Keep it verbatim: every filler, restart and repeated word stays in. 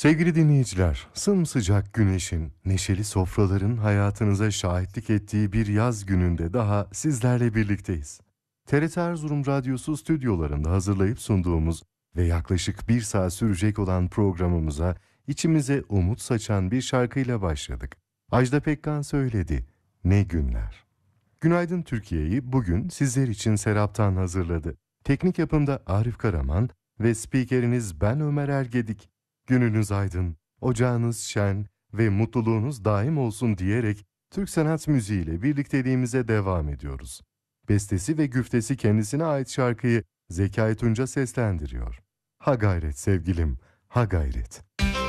Sevgili dinleyiciler, sımsıcak güneşin, neşeli sofraların hayatınıza şahitlik ettiği bir yaz gününde daha sizlerle birlikteyiz. T R T Erzurum Radyosu stüdyolarında hazırlayıp sunduğumuz ve yaklaşık bir saat sürecek olan programımıza içimize umut saçan bir şarkıyla başladık. Ajda Pekkan söyledi, ne günler. Günaydın Türkiye'yi bugün sizler için Serap'tan hazırladı. Teknik yapımda Arif Karaman ve spikeriniz ben Ömer Ergedik. Gününüz aydın, ocağınız şen ve mutluluğunuz daim olsun diyerek Türk sanat müziğiyle birlikteliğimize devam ediyoruz. Bestesi ve güftesi kendisine ait şarkıyı Zekai Tunca seslendiriyor. Ha gayret sevgilim, ha gayret.